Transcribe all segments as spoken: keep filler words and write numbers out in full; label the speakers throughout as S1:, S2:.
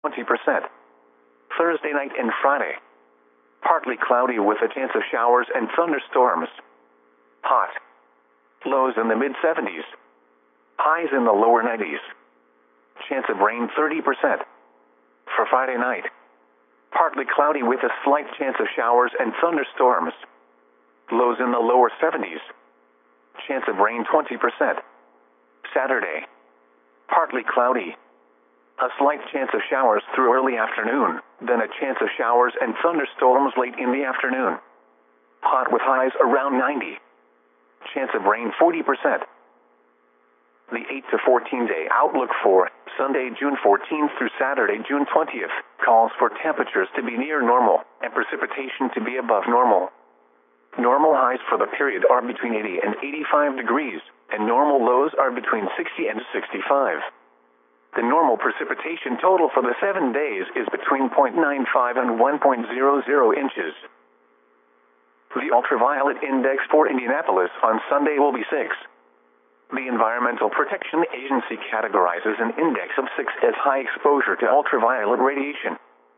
S1: twenty percent. Thursday night and Friday. Partly cloudy with a chance of showers and thunderstorms. Hot. Lows in the mid seventies. Highs in the lower nineties. Chance of rain thirty percent. For Friday night. Partly cloudy with a slight chance of showers and thunderstorms. Lows in the lower seventies. Chance of rain twenty percent. Saturday. Partly cloudy. A slight chance of showers through early afternoon, then a chance of showers and thunderstorms late in the afternoon. Hot with highs around ninety. Chance of rain forty percent. The eight to fourteen day outlook for Sunday, June fourteenth through Saturday, June twentieth, calls for temperatures to be near normal and precipitation to be above normal. Normal highs for the period are between eighty and eighty-five degrees, and normal lows are between sixty and sixty-five. The normal precipitation total for the seven days is between zero point nine five and one point zero zero inches. The ultraviolet index for Indianapolis on Sunday will be six. The Environmental Protection Agency categorizes an index of six as high exposure to ultraviolet radiation.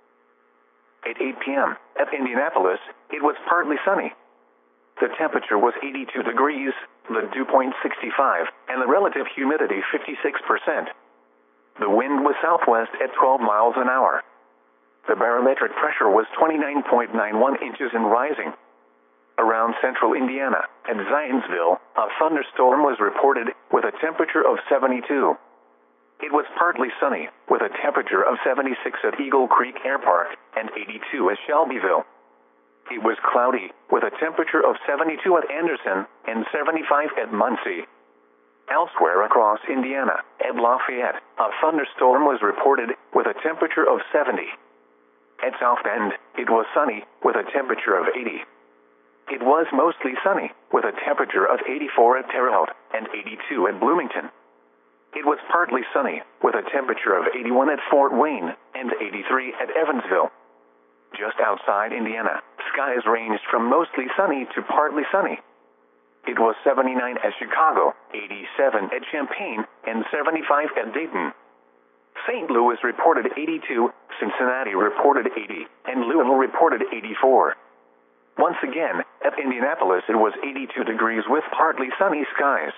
S1: At eight p m at Indianapolis, it was partly sunny. The temperature was eighty-two degrees, the dew point sixty-five, and the relative humidity fifty-six percent. The wind was southwest at twelve miles an hour. The barometric pressure was twenty-nine point nine one inches and rising. Around central Indiana, at Zionsville, a thunderstorm was reported with a temperature of seventy-two. It was partly sunny, with a temperature of seventy-six at Eagle Creek Air Park and eighty-two at Shelbyville. It was cloudy, with a temperature of seventy-two at Anderson and seventy-five at Muncie. Elsewhere across Indiana, at Lafayette, a thunderstorm was reported with a temperature of seventy. At South Bend, it was sunny, with a temperature of eighty. It was mostly sunny, with a temperature of eighty-four at Terre Haute and eighty-two at Bloomington. It was partly sunny, with a temperature of eighty-one at Fort Wayne and eighty-three at Evansville. Just outside Indiana, skies ranged from mostly sunny to partly sunny. It was seventy-nine at Chicago, eighty-seven at Champaign, and seventy-five at Dayton. Saint Louis reported eighty-two, Cincinnati reported eighty, and Louisville reported eighty-four. Once again, at Indianapolis it was eighty-two degrees with partly sunny skies.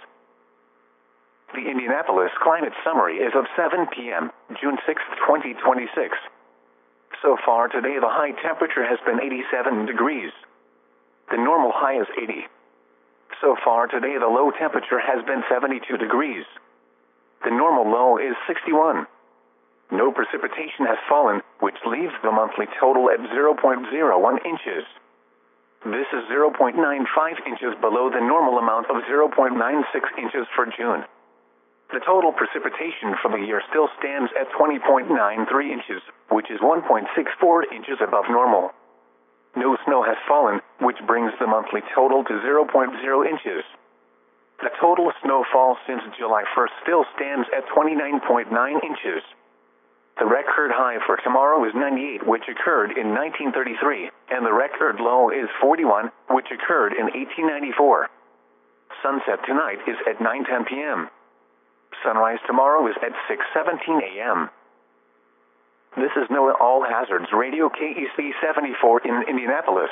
S1: The Indianapolis Climate Summary is of seven p m, June sixth, twenty twenty-six. So far today the high temperature has been eighty-seven degrees. The normal high is eighty. So far today the low temperature has been seventy-two degrees. The normal low is sixty-one. No precipitation has fallen, which leaves the monthly total at zero point zero one inches. This is zero point nine five inches below the normal amount of zero point nine six inches for June. The total precipitation for the year still stands at twenty point nine three inches, which is one point six four inches above normal. No snow has fallen, which brings the monthly total to zero point zero inches. The total snowfall since July first still stands at twenty-nine point nine inches. The record high for tomorrow is ninety-eight, which occurred in nineteen thirty-three, and the record low is forty-one, which occurred in eighteen ninety-four. Sunset tonight is at nine ten p m Sunrise tomorrow is at six seventeen a m This is NOAA All Hazards Radio K E C seventy-four in Indianapolis.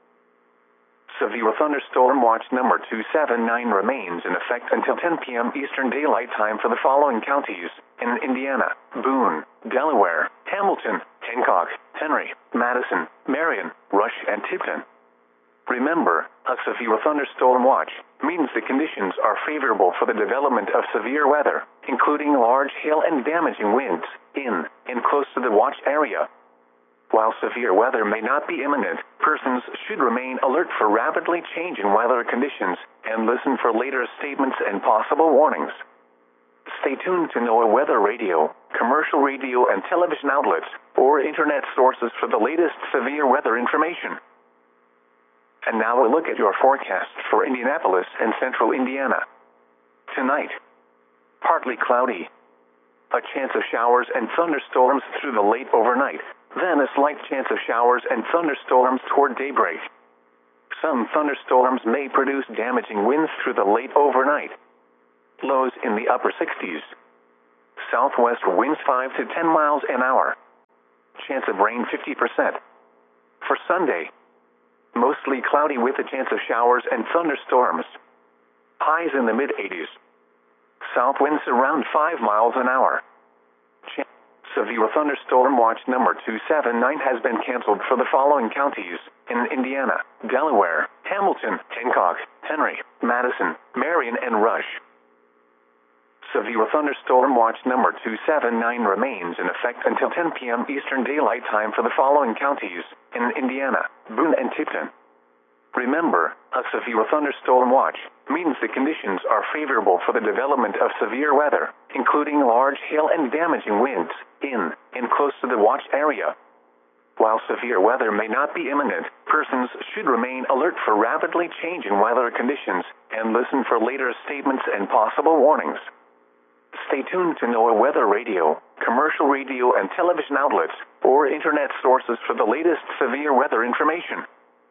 S1: Severe thunderstorm watch number two seven nine remains in effect until ten p m Eastern Daylight Time for the following counties in Indiana: Boone, Delaware, Hamilton, Hancock, Henry, Madison, Marion, Rush, and Tipton. Remember, a severe thunderstorm watch means the conditions are favorable for the development of severe weather, including large hail and damaging winds, in and close to the watch area. While severe weather may not be imminent, persons should remain alert for rapidly changing weather conditions and listen for later statements and possible warnings. Stay tuned to NOAA Weather Radio, commercial radio and television outlets, or internet sources for the latest severe weather information. And now a look at your forecast for Indianapolis and central Indiana. Tonight, partly cloudy. A chance of showers and thunderstorms through the late overnight, then a slight chance of showers and thunderstorms toward daybreak. Some thunderstorms may produce damaging winds through the late overnight. Lows in the upper sixties. Southwest winds five to ten miles an hour. chance of rain fifty percent. For Sunday, mostly cloudy with a chance of showers and thunderstorms. Highs in the mid eighties. South winds around five miles an hour. Ch- Severe thunderstorm watch number two seven nine has been canceled for the following counties in Indiana, Delaware, Hamilton, Hancock, Henry, Madison, Marion, and Rush. Severe thunderstorm watch number two seven nine remains in effect until ten p m Eastern Daylight Time for the following counties in Indiana, Boone and Tipton. Remember, a severe thunderstorm watch means the conditions are favorable for the development of severe weather, including large hail and damaging winds, in and close to the watch area. While severe weather may not be imminent, persons should remain alert for rapidly changing weather conditions and listen for later statements and possible warnings. Stay tuned to NOAA Weather Radio, commercial radio and television outlets, or internet sources for the latest severe weather information.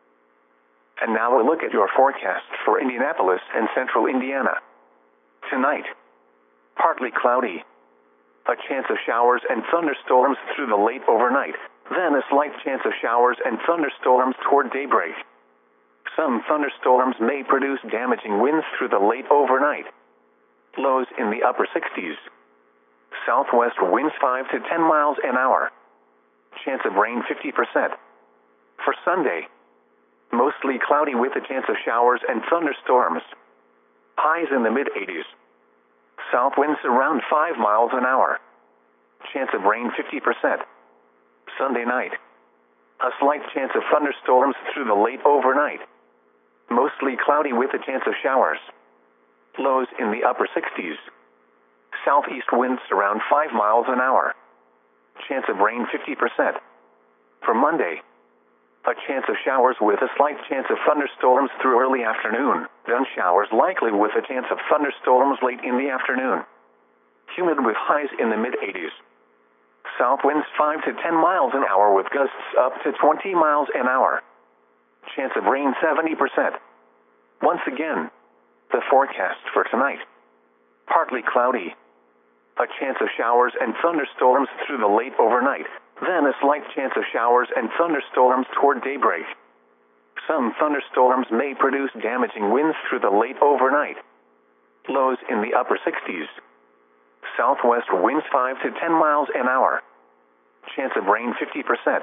S1: And now a look at your forecast for Indianapolis and central Indiana. Tonight, partly cloudy. A chance of showers and thunderstorms through the late overnight, then a slight chance of showers and thunderstorms toward daybreak. Some thunderstorms may produce damaging winds through the late overnight. Lows in the upper sixties. Southwest winds five to ten miles an hour. Chance of rain fifty percent. For Sunday, mostly cloudy with a chance of showers and thunderstorms. Highs in the mid eighties. South winds around five miles an hour. Chance of rain fifty percent. Sunday night, a slight chance of thunderstorms through the late overnight. Mostly cloudy with a chance of showers. Lows in the upper sixties. Southeast winds around five miles an hour. Chance of rain fifty percent. For Monday, a chance of showers with a slight chance of thunderstorms through early afternoon, then showers likely with a chance of thunderstorms late in the afternoon. Humid with highs in the mid eighties. South winds five to ten miles an hour with gusts up to twenty miles an hour. Chance of rain seventy percent. Once again, the forecast for tonight. Partly cloudy. A chance of showers and thunderstorms through the late overnight, then a slight chance of showers and thunderstorms toward daybreak. Some thunderstorms may produce damaging winds through the late overnight. Lows in the upper sixties. Southwest winds five to ten miles an hour. Chance of rain fifty percent.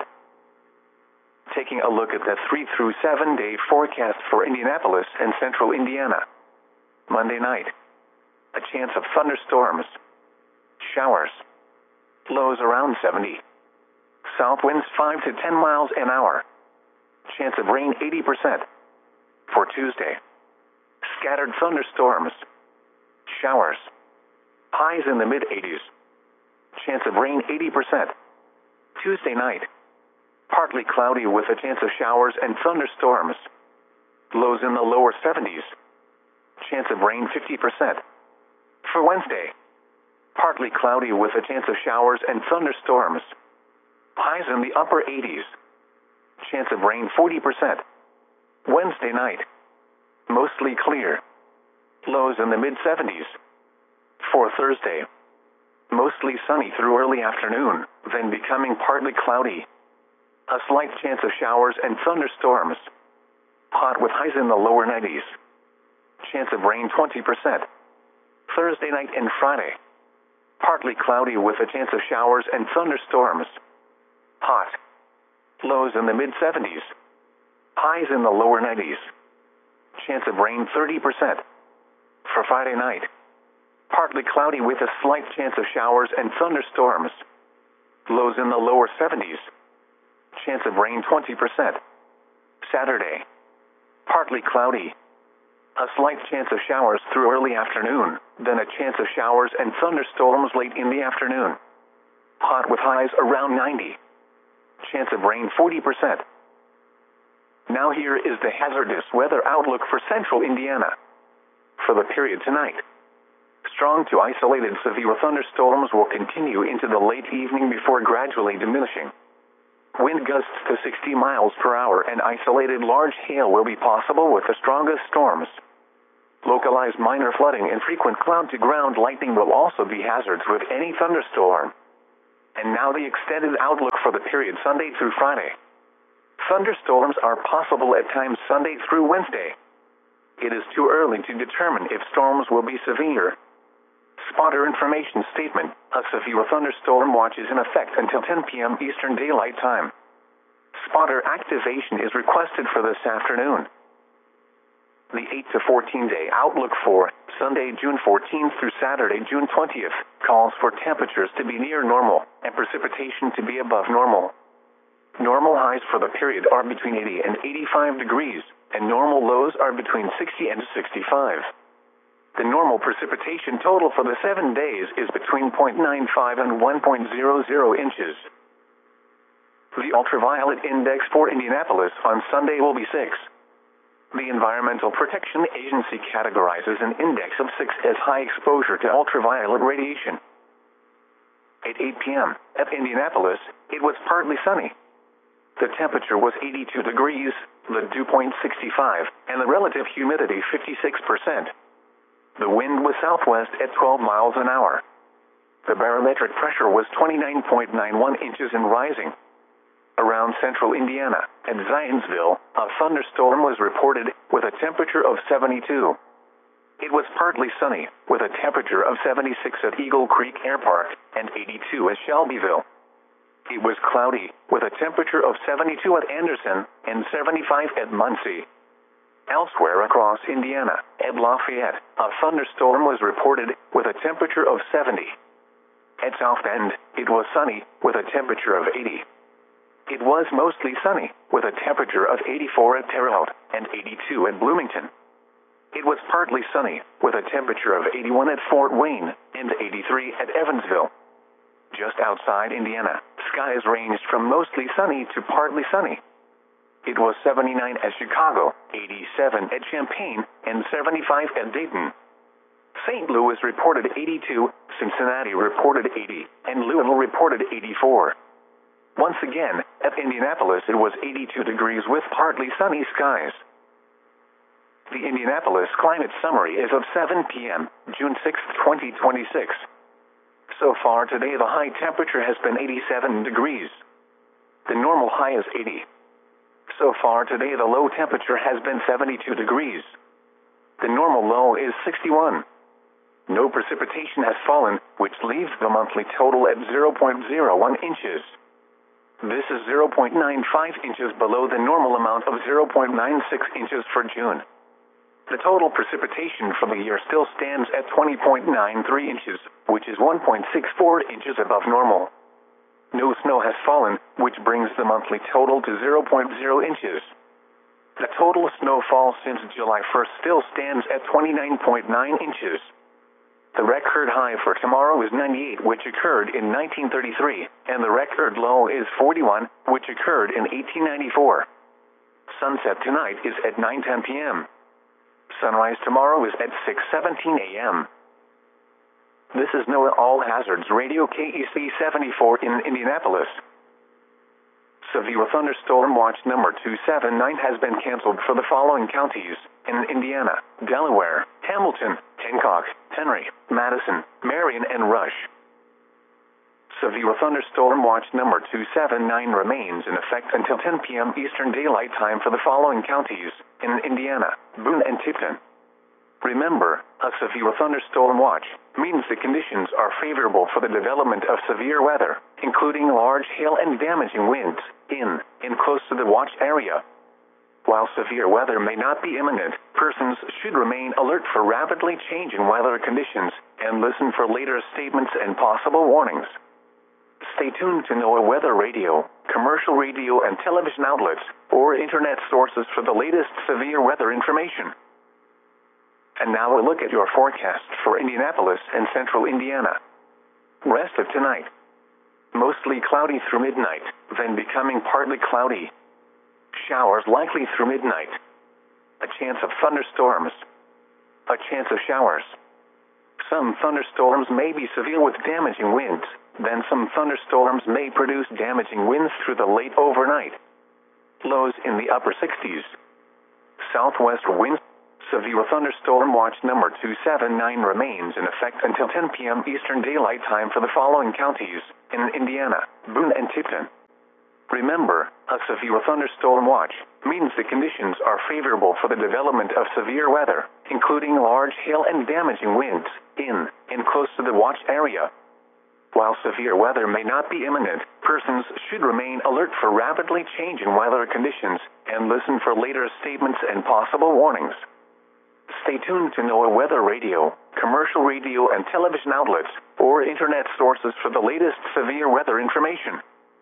S1: Taking a look at the three through seven day forecast for Indianapolis and central Indiana. Monday night, a chance of thunderstorms. Showers. Lows around seventy. South winds five to ten miles an hour. Chance of rain eighty percent. For Tuesday, scattered thunderstorms. Showers. Highs in the mid eighties. Chance of rain eighty percent. Tuesday night, partly cloudy with a chance of showers and thunderstorms. Lows in the lower seventies. Chance of rain fifty percent. For Wednesday, partly cloudy with a chance of showers and thunderstorms. Highs in the upper eighties. Chance of rain forty percent. Wednesday night, mostly clear. Lows in the mid seventies. For Thursday, mostly sunny through early afternoon, then becoming partly cloudy. A slight chance of showers and thunderstorms. Hot with highs in the lower nineties. Chance of rain twenty percent. Thursday night and Friday, partly cloudy with a chance of showers and thunderstorms. Hot. Lows in the mid seventies. Highs in the lower nineties. Chance of rain thirty percent. For Friday night, partly cloudy with a slight chance of showers and thunderstorms. Lows in the lower seventies. Chance of rain twenty percent. Saturday, partly cloudy. A slight chance of showers through early afternoon, then a chance of showers and thunderstorms late in the afternoon. Hot with highs around ninety. Chance of rain forty percent. Now here is the hazardous weather outlook for central Indiana. For the period tonight, strong to isolated severe thunderstorms will continue into the late evening before gradually diminishing. Wind gusts to sixty miles per hour and isolated large hail will be possible with the strongest storms. Localized minor flooding and frequent cloud-to-ground lightning will also be hazards with any thunderstorm. And now the extended outlook for the period Sunday through Friday. Thunderstorms are possible at times Sunday through Wednesday. It is too early to determine if storms will be severe. Spotter information statement: a severe thunderstorm watch is in effect until ten p m Eastern Daylight Time. Spotter activation is requested for this afternoon. The eight to fourteen day outlook for Sunday, June fourteenth through Saturday, June twentieth, calls for temperatures to be near normal and precipitation to be above normal. Normal highs for the period are between eighty and eighty-five degrees, and normal lows are between sixty and sixty-five. The normal precipitation total for the seven days is between zero point nine five and one point zero zero inches. The ultraviolet index for Indianapolis on Sunday will be six. The Environmental Protection Agency categorizes an index of six as high exposure to ultraviolet radiation. At eight p m at Indianapolis, it was partly sunny. The temperature was eighty-two degrees, the dew point sixty-five, and the relative humidity fifty-six percent. The wind was southwest at twelve miles an hour. The barometric pressure was twenty-nine point nine one inches and rising. Around central Indiana, at Zionsville, a thunderstorm was reported with a temperature of seventy-two. It was partly sunny, with a temperature of seventy-six at Eagle Creek Air Park and eighty-two at Shelbyville. It was cloudy, with a temperature of seventy-two at Anderson and seventy-five at Muncie. Elsewhere across Indiana, at Lafayette, a thunderstorm was reported with a temperature of seventy. At South Bend, it was sunny, with a temperature of eighty. It was mostly sunny, with a temperature of eighty-four at Terre Haute and eighty-two at Bloomington. It was partly sunny, with a temperature of eighty-one at Fort Wayne and eighty-three at Evansville. Just outside Indiana, skies ranged from mostly sunny to partly sunny. It was seventy-nine at Chicago, eighty-seven at Champaign, and seventy-five at Dayton. Saint Louis reported eighty-two, Cincinnati reported eighty, and Louisville reported eighty-four. Once again, at Indianapolis it was eighty-two degrees with partly sunny skies. The Indianapolis Climate Summary is of seven p m, June sixth, twenty twenty-six. So far today the high temperature has been eighty-seven degrees. The normal high is eighty. So far today the low temperature has been seventy-two degrees. The normal low is sixty-one. No precipitation has fallen, which leaves the monthly total at zero point zero one inches. This is zero point nine five inches below the normal amount of zero point nine six inches for June. The total precipitation for the year still stands at twenty point nine three inches, which is one point six four inches above normal. No snow has fallen, which brings the monthly total to zero point zero inches. The total snowfall since July first still stands at twenty-nine point nine inches. The record high for tomorrow is ninety-eight, which occurred in nineteen thirty-three, and the record low is forty-one, which occurred in eighteen ninety-four. Sunset tonight is at nine ten p m Sunrise tomorrow is at six seventeen a m This is NOAA All Hazards Radio K E C seventy-four in Indianapolis. Severe thunderstorm watch number two seven nine has been canceled for the following counties in Indiana: Delaware, Hamilton, Hancock, Henry, Madison, Marion, and Rush. Severe thunderstorm watch number two seven nine remains in effect until ten p m Eastern Daylight Time for the following counties in Indiana: Boone and Tipton. Remember, a severe thunderstorm watch means the conditions are favorable for the development of severe weather, including large hail and damaging winds, in and close to the watch area. While severe weather may not be imminent, persons should remain alert for rapidly changing weather conditions and listen for later statements and possible warnings. Stay tuned to NOAA Weather Radio, commercial radio and television outlets, or internet sources for the latest severe weather information. And now a look at your forecast for Indianapolis and central Indiana. Rest of tonight. Mostly cloudy through midnight, then becoming partly cloudy. Showers likely through midnight. A chance of thunderstorms. A chance of showers. Some thunderstorms may be severe with damaging winds. Then some thunderstorms may produce damaging winds through the late overnight. Lows in the upper sixties. Southwest winds. Severe thunderstorm watch number two seven nine remains in effect until ten p m Eastern Daylight Time for the following counties in Indiana, Boone and Tipton. Remember, a severe thunderstorm watch means the conditions are favorable for the development of severe weather, including large hail and damaging winds, in and close to the watch area. While severe weather may not be imminent, persons should remain alert for rapidly changing weather conditions and listen for later statements and possible warnings. Stay tuned to NOAA Weather Radio, commercial radio and television outlets, or internet sources for the latest severe weather information.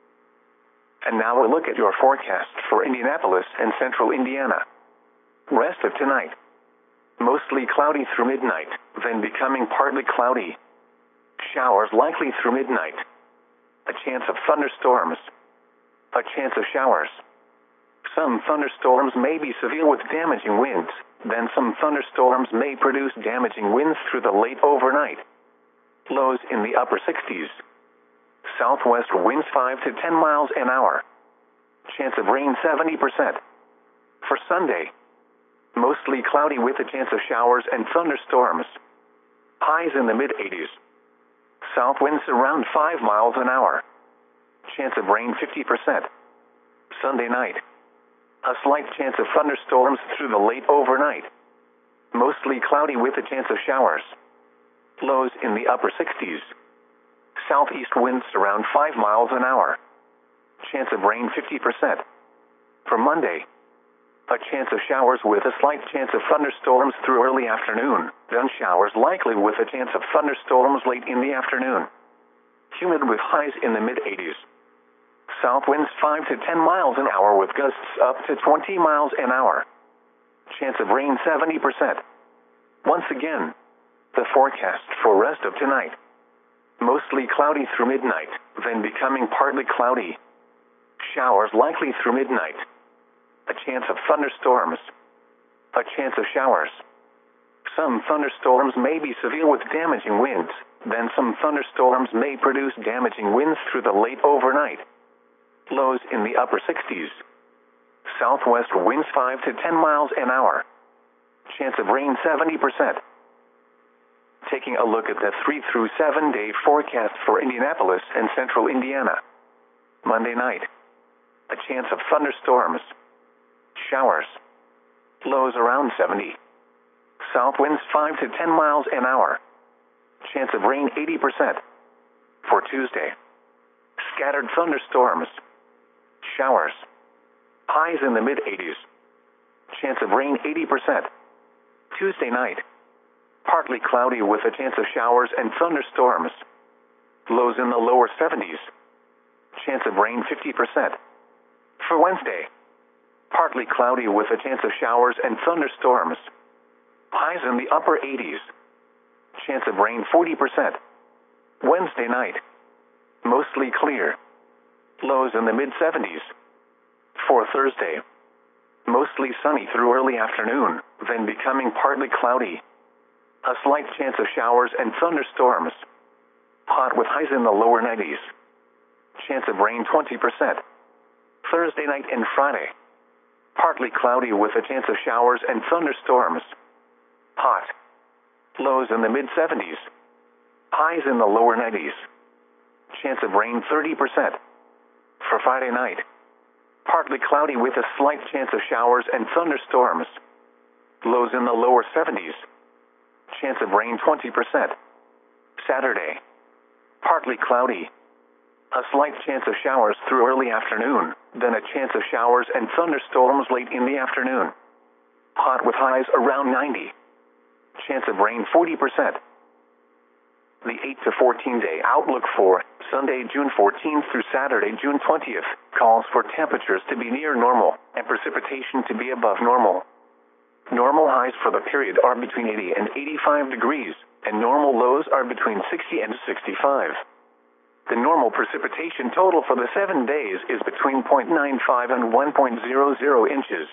S1: And now a look at your forecast for Indianapolis and central Indiana. Rest of tonight. Mostly cloudy through midnight, then becoming partly cloudy. Showers likely through midnight. A chance of thunderstorms. A chance of showers. Some thunderstorms may be severe with damaging winds, then some thunderstorms may produce damaging winds through the late overnight. Lows in the upper sixties. Southwest winds five to ten miles an hour. Chance of rain seventy percent. For Sunday, mostly cloudy with a chance of showers and thunderstorms. Highs in the mid eighties. South winds around five miles an hour. Chance of rain fifty percent. Sunday night, a slight chance of thunderstorms through the late overnight. Mostly cloudy with a chance of showers. Lows in the upper sixties. Southeast winds around five miles an hour. Chance of rain fifty percent. For Monday, a chance of showers with a slight chance of thunderstorms through early afternoon, then showers likely with a chance of thunderstorms late in the afternoon. Humid with highs in the mid eighties. South winds five to ten miles an hour with gusts up to twenty miles an hour. Chance of rain seventy percent. Once again, the forecast for rest of tonight. Mostly cloudy through midnight, then becoming partly cloudy. Showers likely through midnight. A chance of thunderstorms. A chance of showers. Some thunderstorms may be severe with damaging winds, then some thunderstorms may produce damaging winds through the late overnight. Lows in the upper sixties. Southwest winds five to ten miles an hour. Chance of rain seventy percent. Taking a look at the three through seven day forecast for Indianapolis and central Indiana. Monday night, a chance of thunderstorms. Showers. Lows around seventy. South winds five to ten miles an hour. Chance of rain eighty percent. For Tuesday, scattered thunderstorms. Showers. Highs in the mid eighties. Chance of rain eighty percent. Tuesday night, partly cloudy with a chance of showers and thunderstorms. Lows in the lower seventies. Chance of rain fifty percent. For Wednesday, partly cloudy with a chance of showers and thunderstorms. Highs in the upper eighties. Chance of rain forty percent. Wednesday night, mostly clear. Lows in the mid seventies. For Thursday, mostly sunny through early afternoon, then becoming partly cloudy. A slight chance of showers and thunderstorms. Hot with highs in the lower nineties. Chance of rain twenty percent. Thursday night and Friday, partly cloudy with a chance of showers and thunderstorms. Hot. Lows in the mid seventies. Highs in the lower nineties. Chance of rain thirty percent. For Friday night, partly cloudy with a slight chance of showers and thunderstorms. Lows in the lower seventies. Chance of rain twenty percent. Saturday, partly cloudy. A slight chance of showers through early afternoon, then a chance of showers and thunderstorms late in the afternoon. Hot with highs around ninety. Chance of rain forty percent. The eight to fourteen day outlook for Sunday, June fourteenth through Saturday, June twentieth, calls for temperatures to be near normal and precipitation to be above normal. Normal highs for the period are between eighty and eighty-five degrees, and normal lows are between sixty and sixty-five. The normal precipitation total for the seven days is between zero point nine five and one point zero zero inches.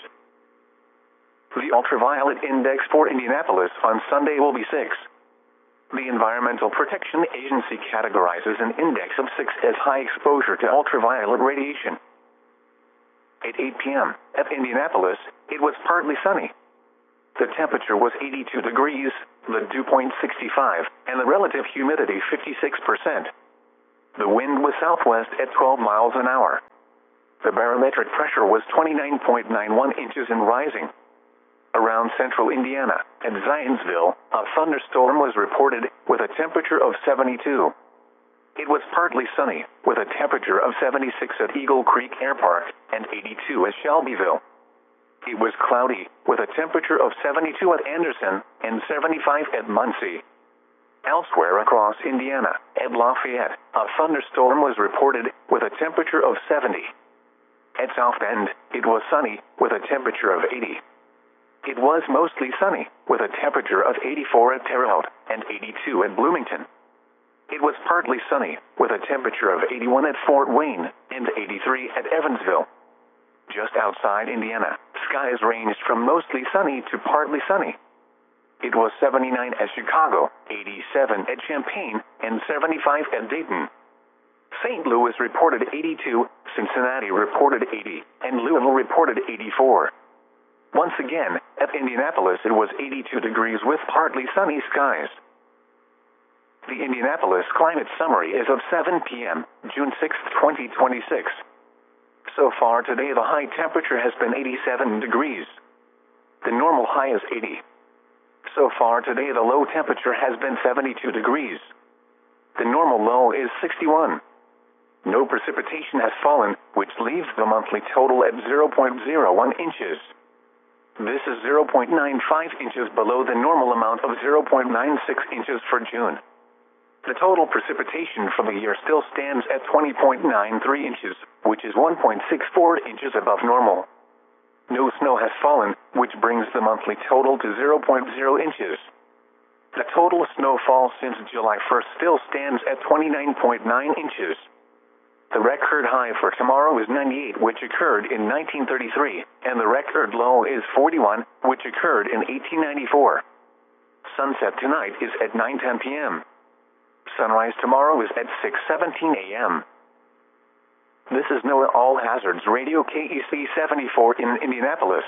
S1: The ultraviolet index for Indianapolis on Sunday will be six. The Environmental Protection Agency categorizes an index of six as high exposure to ultraviolet radiation. At eight p m at Indianapolis, it was partly sunny. The temperature was eighty-two degrees, the dew point sixty-five, and the relative humidity fifty-six percent. The wind was southwest at twelve miles an hour. The barometric pressure was twenty-nine point nine one inches and rising. Around central Indiana, at Zionsville, a thunderstorm was reported with a temperature of seventy-two. It was partly sunny, with a temperature of seventy-six at Eagle Creek Air Park and eighty-two at Shelbyville. It was cloudy, with a temperature of seventy-two at Anderson and seventy-five at Muncie. Elsewhere across Indiana, at Lafayette, a thunderstorm was reported with a temperature of seventy. At South Bend, it was sunny, with a temperature of eighty. It was mostly sunny, with a temperature of eighty-four at Terre Haute and eighty-two at Bloomington. It was partly sunny, with a temperature of eighty-one at Fort Wayne and eighty-three at Evansville. Just outside Indiana, skies ranged from mostly sunny to partly sunny. It was seventy-nine at Chicago, eighty-seven at Champaign, and seventy-five at Dayton. Saint Louis reported eighty-two, Cincinnati reported eighty, and Louisville reported eighty-four. Once again, at Indianapolis it was eighty-two degrees with partly sunny skies. The Indianapolis Climate Summary is of seven p m, June sixth, twenty twenty-six. So far today the high temperature has been eighty-seven degrees. The normal high is eighty. So far today the low temperature has been seventy-two degrees. The normal low is sixty-one. No precipitation has fallen, which leaves the monthly total at zero point zero one inches. This is zero point nine five inches below the normal amount of zero point nine six inches for June. The total precipitation for the year still stands at twenty point nine three inches, which is one point six four inches above normal. No snow has fallen, which brings the monthly total to zero point zero inches. The total snowfall since July first still stands at twenty-nine point nine inches. The record high for tomorrow is ninety-eight, which occurred in nineteen thirty-three, and the record low is forty-one, which occurred in eighteen ninety-four. Sunset tonight is at nine ten p m Sunrise tomorrow is at six seventeen a m This is NOAA All Hazards Radio K E C seventy-four in Indianapolis.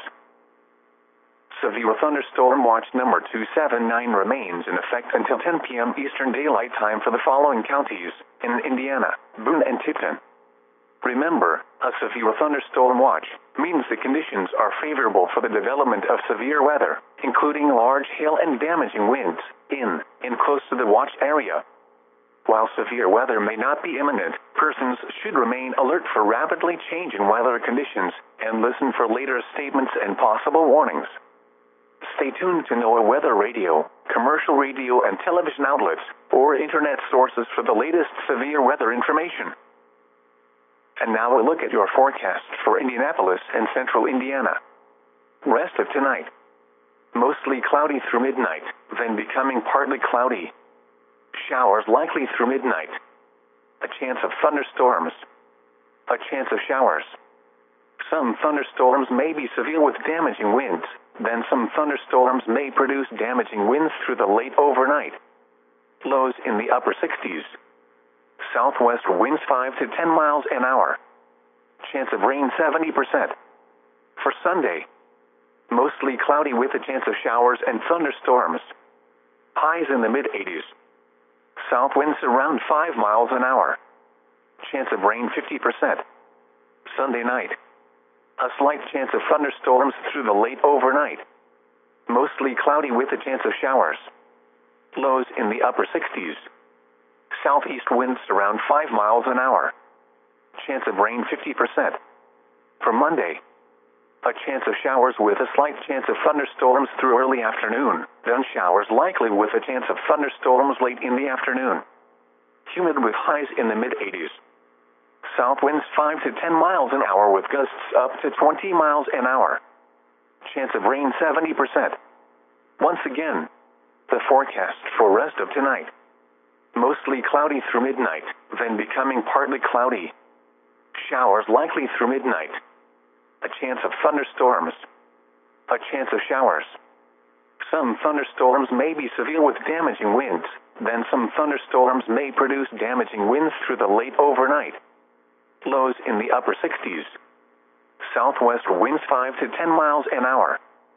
S1: Severe thunderstorm watch number two seven nine remains in effect until ten p m Eastern Daylight Time for the following counties in Indiana, Boone and Tipton. Remember, a severe thunderstorm watch means the conditions are favorable for the development of severe weather, including large hail and damaging winds, in and close to the watch area. While severe weather may not be imminent, persons should remain alert for rapidly changing weather conditions and listen for later statements and possible warnings. Stay tuned to NOAA Weather Radio, commercial radio and television outlets, or internet sources for the latest severe weather information. And now a look at your forecast for Indianapolis and central Indiana. Rest of tonight. Mostly cloudy through midnight, then becoming partly cloudy. Showers likely through midnight. A chance of thunderstorms. A chance of showers. Some thunderstorms may be severe with damaging winds. Then some thunderstorms may produce damaging winds through the late overnight. Lows in the upper sixties. Southwest winds five to ten miles an hour. Chance of rain seventy percent. For Sunday, mostly cloudy with a chance of showers and thunderstorms. Highs in the mid-eighties. South winds around five miles an hour. Chance of rain fifty percent. Sunday night. A slight chance of thunderstorms through the late overnight. Mostly cloudy with a chance of showers. Lows in the upper sixties. Southeast winds around five miles an hour. Chance of rain fifty percent. For Monday, a chance of showers with a slight chance of thunderstorms through early afternoon, then showers likely with a chance of thunderstorms late in the afternoon. Humid with highs in the mid-eighties. South winds five to ten miles an hour with gusts up to twenty miles an hour. Chance of rain seventy percent. Once again, the forecast for rest of tonight. Mostly cloudy through midnight, then becoming partly cloudy. Showers likely through midnight. A chance of thunderstorms. A chance of showers. Some thunderstorms may be severe with damaging winds, then some thunderstorms may produce damaging winds through the late overnight. Lows in the upper sixties. Southwest winds five to ten miles an hour.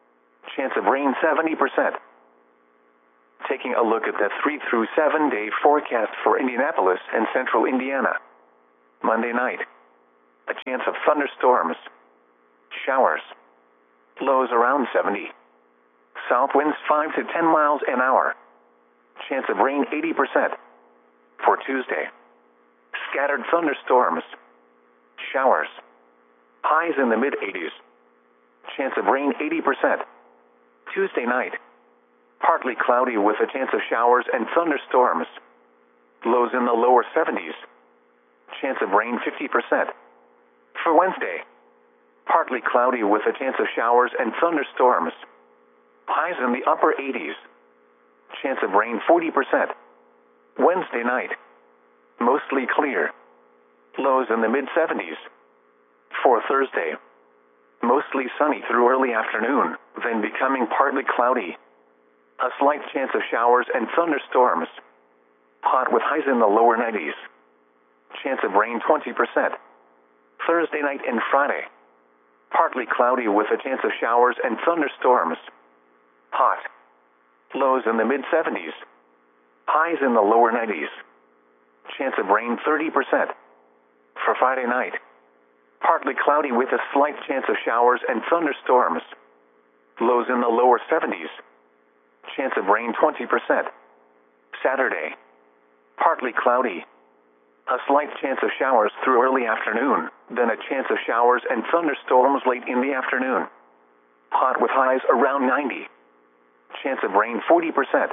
S1: Chance of rain seventy percent. Taking a look at the three through seven day forecast for Indianapolis and central Indiana. Monday night. A chance of thunderstorms. Showers. Lows around seventy. South winds five to ten miles an hour. Chance of rain eighty percent. For Tuesday. Scattered thunderstorms. Showers. Highs in the mid eighties. Chance of rain eighty percent. Tuesday night. Partly cloudy with a chance of showers and thunderstorms. Lows in the lower seventies. Chance of rain fifty percent. For Wednesday. Partly cloudy with a chance of showers and thunderstorms. Highs in the upper eighties. Chance of rain forty percent. Wednesday night. Mostly clear. Lows in the mid seventies. For Thursday. Mostly sunny through early afternoon, then becoming partly cloudy. A slight chance of showers and thunderstorms. Hot with highs in the lower nineties. Chance of rain twenty percent. Thursday night and Friday. Partly cloudy with a chance of showers and thunderstorms. Hot. Lows in the mid seventies. Highs in the lower nineties. Chance of rain thirty percent. For Friday night. Partly cloudy with a slight chance of showers and thunderstorms. Lows in the lower seventies. Chance of rain twenty percent. Saturday. Partly cloudy. A slight chance of showers through early afternoon, then a chance of showers and thunderstorms late in the afternoon. Hot with highs around ninety. Chance of rain forty percent.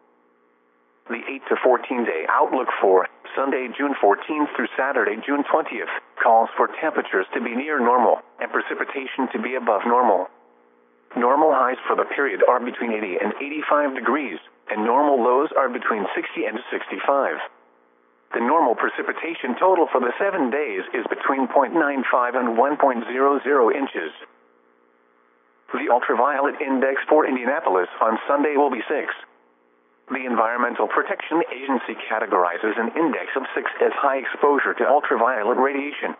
S1: The eight to fourteen day outlook for Sunday, June fourteenth through Saturday, June twentieth, calls for temperatures to be near normal and precipitation to be above normal. Normal highs for the period are between eighty and eighty-five degrees, and normal lows are between sixty and sixty-five. The normal precipitation total for the seven days is between zero point nine five and one point zero zero inches. The ultraviolet index for Indianapolis on Sunday will be six. The Environmental Protection Agency categorizes an index of six as high exposure to ultraviolet radiation.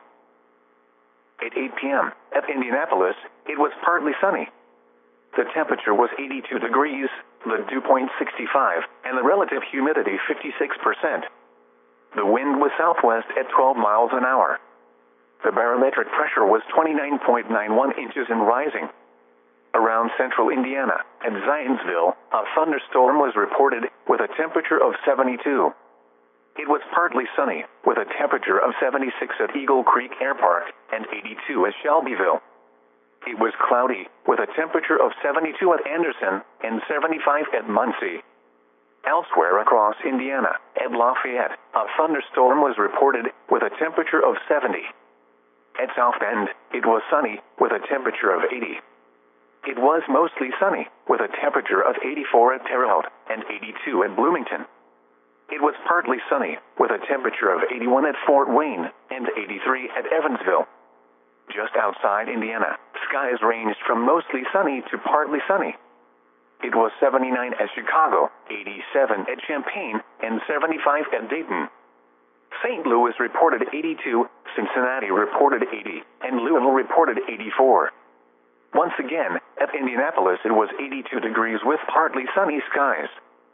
S1: At eight p m at Indianapolis, it was partly sunny. The temperature was eighty-two degrees, the dew point sixty-five, and the relative humidity fifty-six percent. The wind was southwest at twelve miles an hour. The barometric pressure was twenty-nine point nine one inches and rising. Around central Indiana, at Zionsville, a thunderstorm was reported with a temperature of seventy-two. It was partly sunny, with a temperature of seventy-six at Eagle Creek Air Park and eighty-two at Shelbyville. It was cloudy, with a temperature of seventy-two at Anderson and seventy-five at Muncie. Elsewhere across Indiana, at Lafayette, a thunderstorm was reported with a temperature of seventy. At South Bend, it was sunny, with a temperature of eighty. It was mostly sunny, with a temperature of eighty-four at Terre Haute and eighty-two at Bloomington. It was partly sunny, with a temperature of eighty-one at Fort Wayne and eighty-three at Evansville. Just outside Indiana, skies ranged from mostly sunny to partly sunny. It was seventy-nine at Chicago, eighty-seven at Champaign, and seventy-five at Dayton. Saint Louis reported eighty-two, Cincinnati reported eighty, and Louisville reported eighty-four. Once again, at Indianapolis it was eighty-two degrees with partly sunny skies.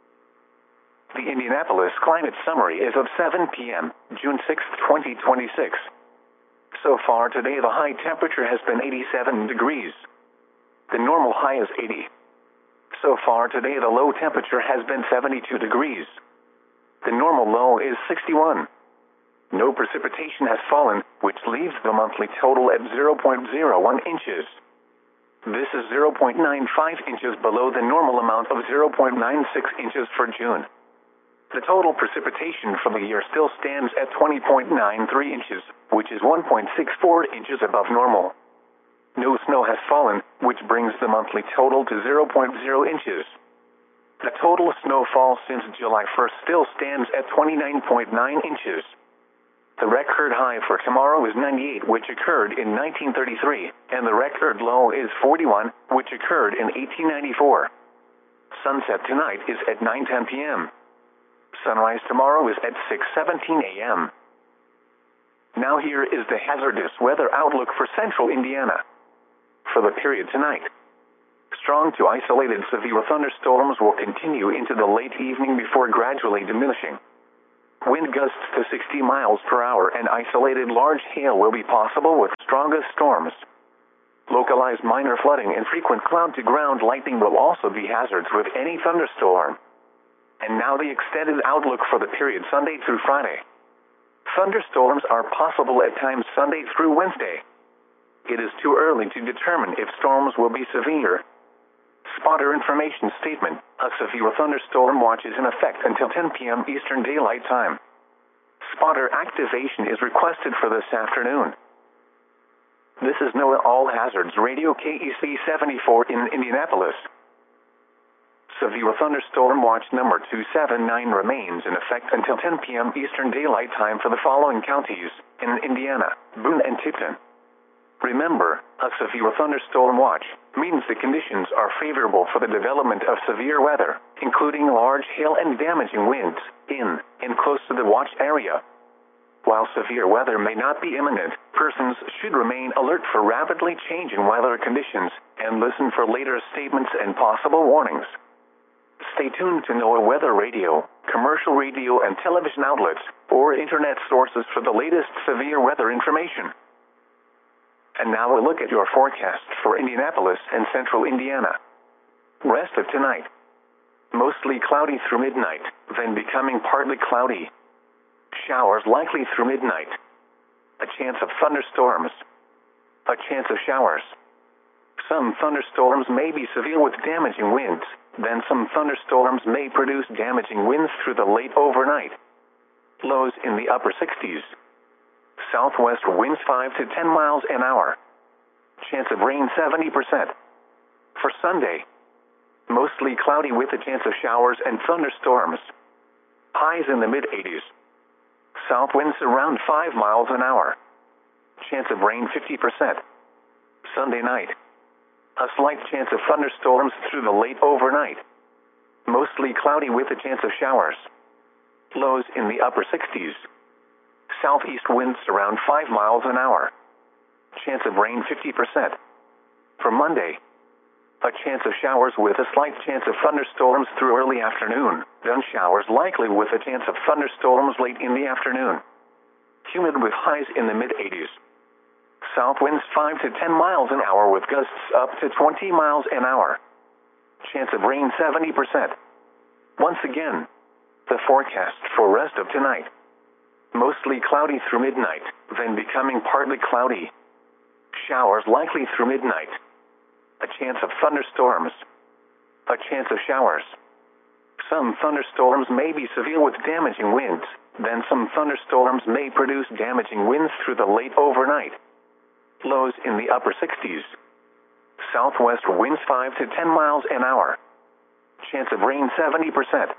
S1: The Indianapolis Climate Summary is of seven p m, June sixth, twenty twenty-six. So far today the high temperature has been eighty-seven degrees. The normal high is eighty. So far today the low temperature has been seventy-two degrees. The normal low is sixty-one. No precipitation has fallen, which leaves the monthly total at zero point zero one inches. This is zero point nine five inches below the normal amount of zero point nine six inches for June. The total precipitation for the year still stands at twenty point nine three inches, which is one point six four inches above normal. No snow has fallen, which brings the monthly total to zero point zero inches. The total snowfall since July first still stands at twenty-nine point nine inches. The record high for tomorrow is ninety-eight, which occurred in nineteen thirty-three, and the record low is forty-one, which occurred in eighteen ninety-four. Sunset tonight is at nine ten p m Sunrise tomorrow is at six seventeen a m Now here is the hazardous weather outlook for central Indiana. For the period tonight, Strong to isolated severe thunderstorms will continue into the late evening before gradually diminishing. Wind gusts to sixty miles per hour and isolated large hail will be possible with strongest storms. Localized minor flooding and frequent cloud-to-ground lightning will also be hazards with any thunderstorm. And now the extended outlook for the period Sunday through Friday. Thunderstorms are possible at times Sunday through Wednesday. It is too early to determine if storms will be severe. Spotter information statement: a severe thunderstorm watch is in effect until ten p m Eastern Daylight Time. Spotter activation is requested for this afternoon. This is NOAA All Hazards Radio K E C seventy-four in Indianapolis. Severe thunderstorm watch number two seven nine remains in effect until ten p m Eastern Daylight Time for the following counties in Indiana: Boone and Tipton. Remember, a severe thunderstorm watch means the conditions are favorable for the development of severe weather, including large hail and damaging winds, in and close to the watch area. While severe weather may not be imminent, persons should remain alert for rapidly changing weather conditions and listen for later statements and possible warnings. Stay tuned to NOAA Weather Radio, commercial radio and television outlets, or internet sources for the latest severe weather information. And now a look at your forecast for Indianapolis and central Indiana. Rest of tonight. Mostly cloudy through midnight, then becoming partly cloudy. Showers likely through midnight. A chance of thunderstorms. A chance of showers. Some thunderstorms may be severe with damaging winds, then some thunderstorms may produce damaging winds through the late overnight. Lows in the upper sixties. Southwest winds five to ten miles an hour. Chance of rain seventy percent. For Sunday, mostly cloudy with a chance of showers and thunderstorms. Highs in the mid eighties. South winds around five miles an hour. Chance of rain fifty percent. Sunday night, a slight chance of thunderstorms through the late overnight. Mostly cloudy with a chance of showers. Lows in the upper sixties. Southeast winds around five miles an hour. Chance of rain fifty percent. For Monday, a chance of showers with a slight chance of thunderstorms through early afternoon, then showers likely with a chance of thunderstorms late in the afternoon. Humid with highs in the mid eighties. South winds five to ten miles an hour with gusts up to twenty miles an hour. Chance of rain seventy percent. Once again, the forecast for rest of tonight. Mostly cloudy through midnight, then becoming partly cloudy. Showers likely through midnight. A chance of thunderstorms. A chance of showers. Some thunderstorms may be severe with damaging winds, then some thunderstorms may produce damaging winds through the late overnight. Lows in the upper sixties. Southwest winds five to ten miles an hour. Chance of rain seventy percent.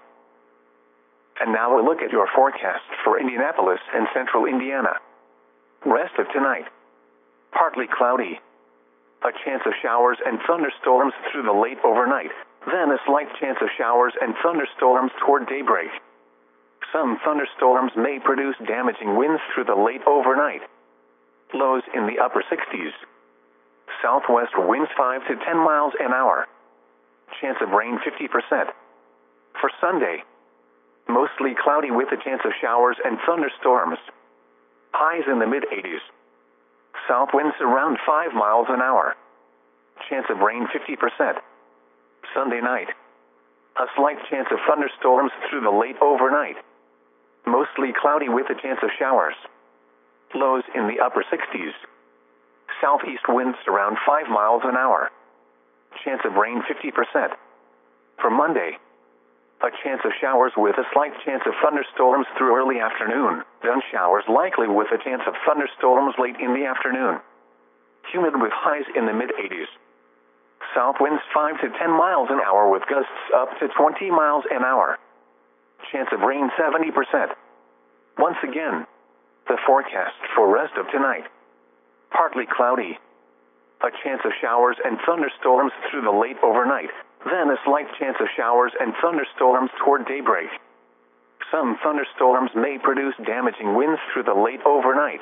S1: And now a look at your forecast for Indianapolis and central Indiana. Rest of tonight. Partly cloudy. A chance of showers and thunderstorms through the late overnight, then a slight chance of showers and thunderstorms toward daybreak. Some thunderstorms may produce damaging winds through the late overnight. Lows in the upper sixties. Southwest winds five to ten miles an hour. Chance of rain fifty percent. For Sunday, mostly cloudy with a chance of showers and thunderstorms. Highs in the mid eighties. South winds around five miles an hour. Chance of rain fifty percent. Sunday night, a slight chance of thunderstorms through the late overnight. Mostly cloudy with a chance of showers. Lows in the upper sixties. Southeast winds around five miles an hour. Chance of rain fifty percent. For Monday, a chance of showers with a slight chance of thunderstorms through early afternoon, then showers likely with a chance of thunderstorms late in the afternoon. Humid with highs in the mid eighties. South winds five to ten miles an hour with gusts up to twenty miles an hour. Chance of rain seventy percent. Once again, the forecast for rest of tonight. Partly cloudy. A chance of showers and thunderstorms through the late overnight, then a slight chance of showers and thunderstorms toward daybreak. Some thunderstorms may produce damaging winds through the late overnight.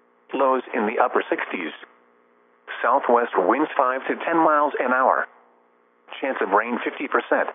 S1: Lows in the upper sixties. Southwest winds five to ten miles an hour. Chance of rain fifty percent.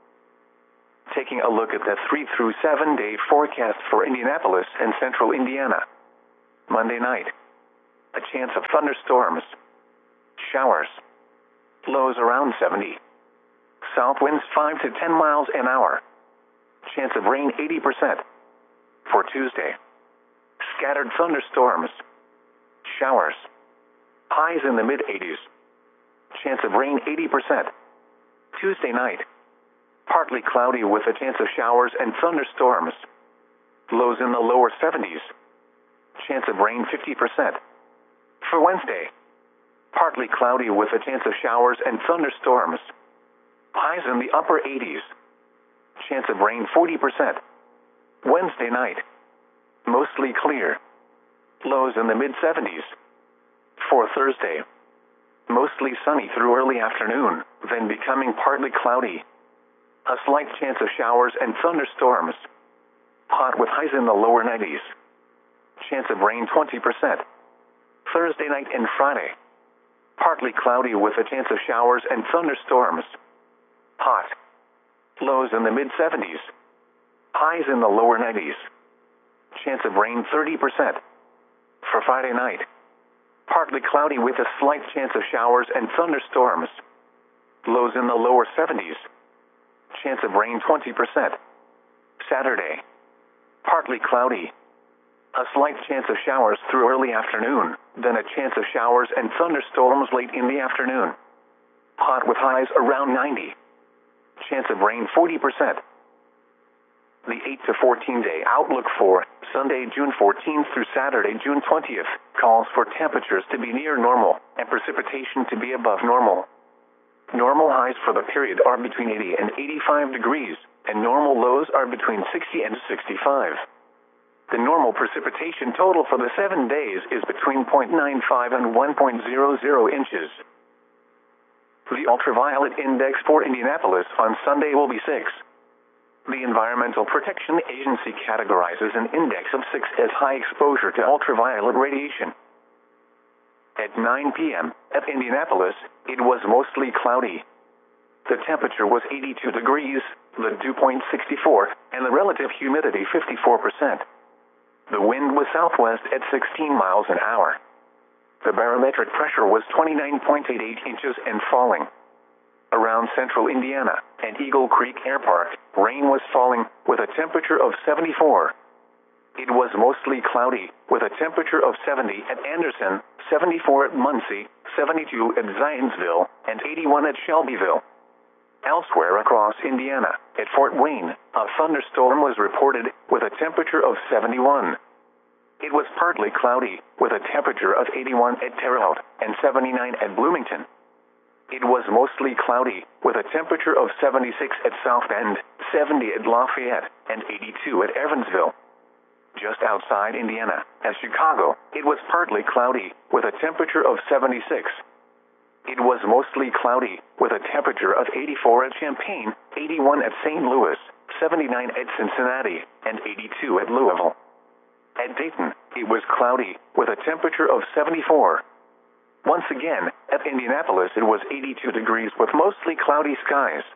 S1: Taking a look at the three through seven day forecast for Indianapolis and central Indiana. Monday night. A chance of thunderstorms. Showers. Lows around seventy. South winds five to ten miles an hour. Chance of rain eighty percent. For Tuesday. Scattered thunderstorms. Showers. Highs in the mid eighties. Chance of rain eighty percent. Tuesday night. Partly cloudy with a chance of showers and thunderstorms. Lows in the lower seventies. Chance of rain fifty percent. For Wednesday. Partly cloudy with a chance of showers and thunderstorms. Highs in the upper eighties. Chance of rain forty percent. Wednesday night. Mostly clear. Lows in the mid seventies. For Thursday. Mostly sunny through early afternoon, then becoming partly cloudy. A slight chance of showers and thunderstorms. Hot with highs in the lower nineties. Chance of rain twenty percent. Thursday night and Friday. Partly cloudy with a chance of showers and thunderstorms. Hot. Lows in the mid seventies. Highs in the lower nineties. Chance of rain thirty percent. For Friday night. Partly cloudy with a slight chance of showers and thunderstorms. Lows in the lower seventies. Chance of rain twenty percent. Saturday. Partly cloudy. A slight chance of showers through early afternoon, then a chance of showers and thunderstorms late in the afternoon. Hot with highs around ninety. Chance of rain forty percent. The eight to fourteen day outlook for Sunday, June fourteenth through Saturday, June twentieth, calls for temperatures to be near normal and precipitation to be above normal. Normal highs for the period are between eighty and eighty-five degrees, and normal lows are between sixty and sixty-five. The normal precipitation total for the seven days is between zero point nine five and one point zero zero inches. The ultraviolet index for Indianapolis on Sunday will be six. The Environmental Protection Agency categorizes an index of six as high exposure to ultraviolet radiation. At nine p m at Indianapolis, it was mostly cloudy. The temperature was eighty-two degrees, the dew point sixty-four, and the relative humidity fifty-four percent. The wind was southwest at sixteen miles an hour. The barometric pressure was twenty-nine point eight eight inches and falling. Around central Indiana and Eagle Creek Air Park, rain was falling with a temperature of seventy-four. It was mostly cloudy with a temperature of seventy at Anderson, seventy-four at Muncie, seventy-two at Zionsville, and eighty-one at Shelbyville. Elsewhere across Indiana, at Fort Wayne, a thunderstorm was reported with a temperature of seventy-one. It was partly cloudy with a temperature of eighty-one at Terre Haute and seventy-nine at Bloomington. It was mostly cloudy with a temperature of seventy-six at South Bend, seventy at Lafayette, and eighty-two at Evansville. Just outside Indiana, at Chicago, it was partly cloudy with a temperature of seventy-six. It was mostly cloudy with a temperature of eighty-four at Champaign, eighty-one at Saint Louis, seventy-nine at Cincinnati, and eighty-two at Louisville. At Dayton, it was cloudy with a temperature of seventy-four. Once again, at Indianapolis it was eighty-two degrees with mostly cloudy skies.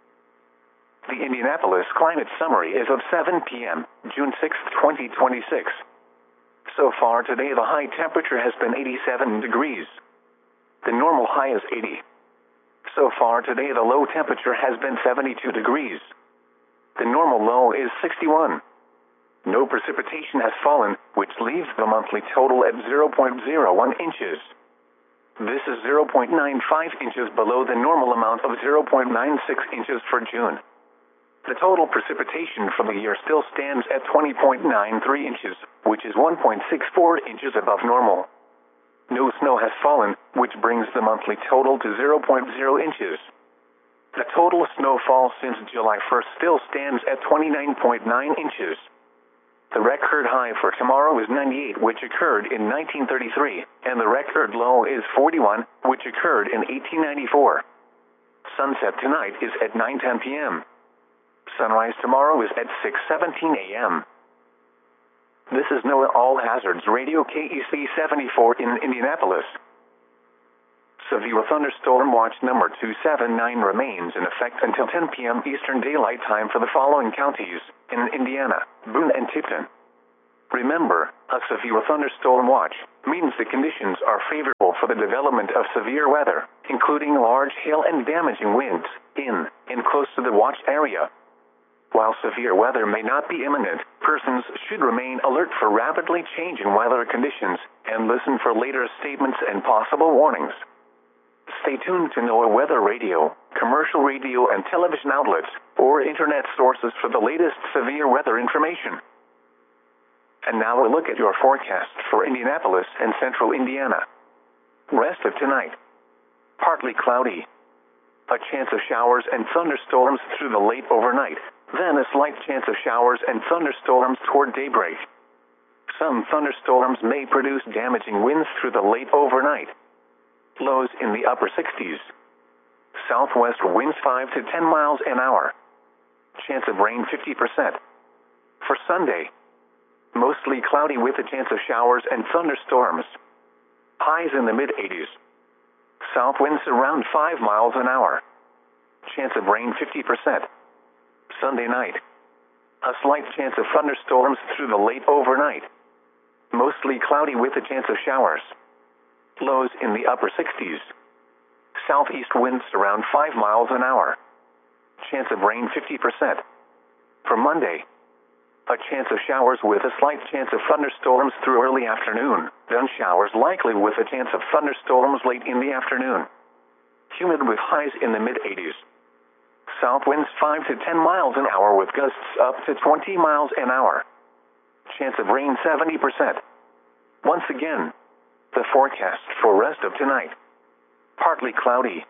S1: The Indianapolis Climate Summary is of seven p m, June sixth, twenty twenty-six. So far today the high temperature has been eighty-seven degrees. The normal high is eighty. So far today the low temperature has been seventy-two degrees. The normal low is sixty-one. No precipitation has fallen, which leaves the monthly total at zero point zero one inches. This is zero point nine five inches below the normal amount of zero point nine six inches for June. The total precipitation for the year still stands at twenty point nine three inches, which is one point six four inches above normal. No snow has fallen, which brings the monthly total to zero point zero inches. The total snowfall since July first still stands at twenty-nine point nine inches. The record high for tomorrow is ninety-eight, which occurred in nineteen thirty-three, and the record low is forty-one, which occurred in eighteen ninety-four. Sunset tonight is at nine ten p m Sunrise tomorrow is at six seventeen a m This is NOAA All Hazards Radio K E C seventy-four in Indianapolis. Severe thunderstorm watch number two seven nine remains in effect until ten p m Eastern Daylight Time for the following counties in Indiana, Boone and Tipton. Remember, a severe thunderstorm watch means the conditions are favorable for the development of severe weather, including large hail and damaging winds, in and close to the watch area. While severe weather may not be imminent, persons should remain alert for rapidly changing weather conditions and listen for later statements and possible warnings. Stay tuned to NOAA Weather Radio, commercial radio and television outlets, or internet sources for the latest severe weather information. And now a look at your forecast for Indianapolis and central Indiana. Rest of tonight. Partly cloudy. A chance of showers and thunderstorms through the late overnight, then a slight chance of showers and thunderstorms toward daybreak. Some thunderstorms may produce damaging winds through the late overnight. Lows in the upper sixties. Southwest winds five to ten miles an hour. Chance of rain fifty percent. For Sunday, mostly cloudy with a chance of showers and thunderstorms. Highs in the mid eighties. South winds around five miles an hour. Chance of rain fifty percent. Sunday night, a slight chance of thunderstorms through the late overnight. Mostly cloudy with a chance of showers. Lows in the upper sixties. Southeast winds around five miles an hour. Chance of rain fifty percent. For Monday, a chance of showers with a slight chance of thunderstorms through early afternoon, then showers likely with a chance of thunderstorms late in the afternoon. Humid with highs in the mid eighties. South winds five to ten miles an hour with gusts up to twenty miles an hour. Chance of rain seventy percent. Once again, the forecast for rest of tonight. Partly cloudy.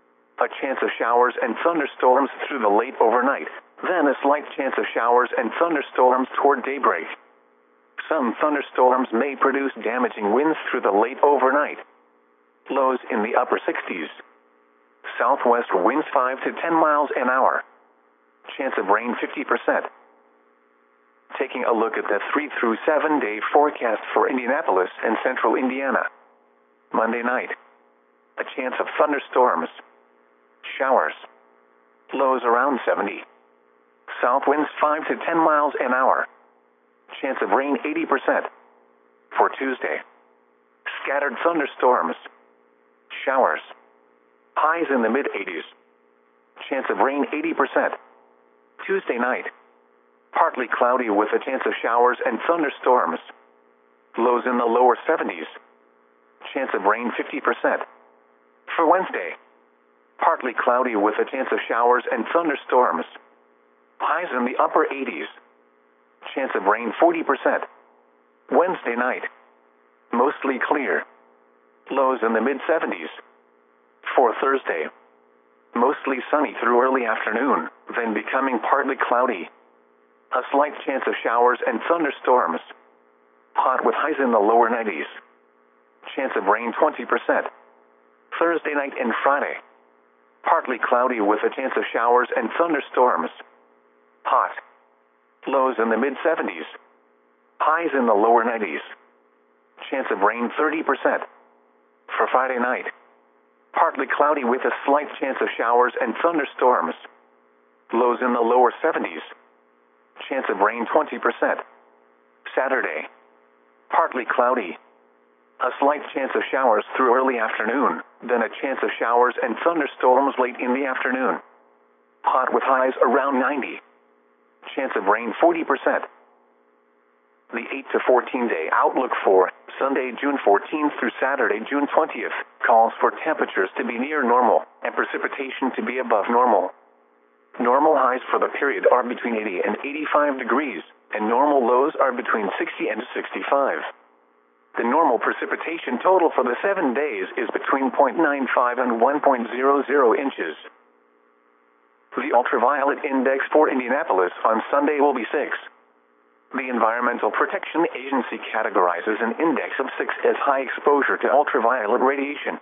S1: A chance of showers and thunderstorms through the late overnight, then a slight chance of showers and thunderstorms toward daybreak. Some thunderstorms may produce damaging winds through the late overnight. Lows in the upper sixties. Southwest winds five to ten miles an hour. Chance of rain fifty percent. Taking a look at the three through seven day forecast for Indianapolis and central Indiana. Monday night, a chance of thunderstorms. Showers. Lows around seventy. South winds five to ten miles an hour. Chance of rain eighty percent. For Tuesday, scattered thunderstorms. Showers. Highs in the mid eighties. Chance of rain eighty percent. Tuesday night, partly cloudy with a chance of showers and thunderstorms. Lows in the lower seventies. Chance of rain fifty percent. For Wednesday, partly cloudy with a chance of showers and thunderstorms. Highs in the upper eighties. Chance of rain forty percent. Wednesday night, mostly clear. Lows in the mid seventies. For Thursday, mostly sunny through early afternoon, then becoming partly cloudy. A slight chance of showers and thunderstorms. Hot with highs in the lower nineties. Chance of rain twenty percent. Thursday night and Friday, partly cloudy with a chance of showers and thunderstorms. Hot. Lows in the mid seventies. Highs in the lower nineties. Chance of rain thirty percent. For Friday night, partly cloudy with a slight chance of showers and thunderstorms. Lows in the lower seventies. Chance of rain twenty percent. Saturday, partly cloudy. A slight chance of showers through early afternoon, then a chance of showers and thunderstorms late in the afternoon. Hot with highs around ninety. Chance of rain forty percent. The eight to fourteen day outlook for Sunday, June fourteenth through Saturday, June twentieth, calls for temperatures to be near normal and precipitation to be above normal. Normal highs for the period are between eighty and eighty-five degrees, and normal lows are between sixty and sixty-five. The normal precipitation total for the seven days is between zero point nine five and one point zero zero inches. The ultraviolet index for Indianapolis on Sunday will be six. The Environmental Protection Agency categorizes an index of six as high exposure to ultraviolet radiation.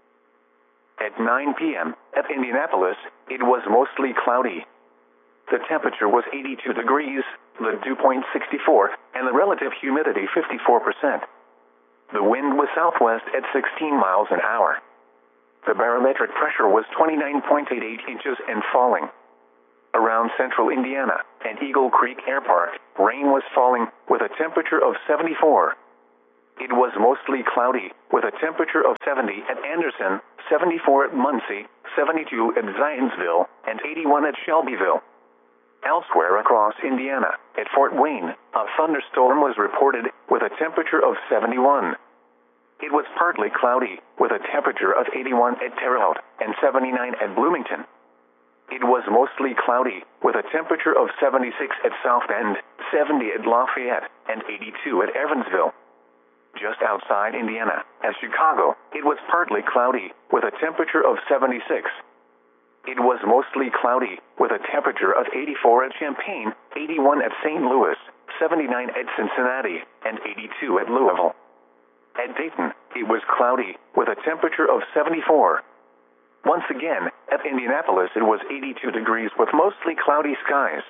S1: At nine p m at Indianapolis, it was mostly cloudy. The temperature was eighty-two degrees, the dew point sixty-four, and the relative humidity fifty-four percent. The wind was southwest at sixteen miles an hour. The barometric pressure was twenty-nine point eight eight inches and falling. Around central Indiana and Eagle Creek Air Park, rain was falling with a temperature of seventy-four. It was mostly cloudy with a temperature of seventy at Anderson, seventy-four at Muncie, seventy-two at Zionsville, and eighty-one at Shelbyville. Elsewhere across Indiana, at Fort Wayne, a thunderstorm was reported with a temperature of seventy-one. It was partly cloudy with a temperature of eighty-one at Terre Haute and seventy-nine at Bloomington. It was mostly cloudy with a temperature of seventy-six at South Bend, seventy at Lafayette, and eighty-two at Evansville. Just outside Indiana, at Chicago, it was partly cloudy with a temperature of seventy-six. It was mostly cloudy with a temperature of eighty-four at Champaign, eighty-one at Saint Louis, seventy-nine at Cincinnati, and eighty-two at Louisville. At Dayton, it was cloudy with a temperature of seventy-four. Once again, at Indianapolis it was eighty-two degrees with mostly cloudy skies.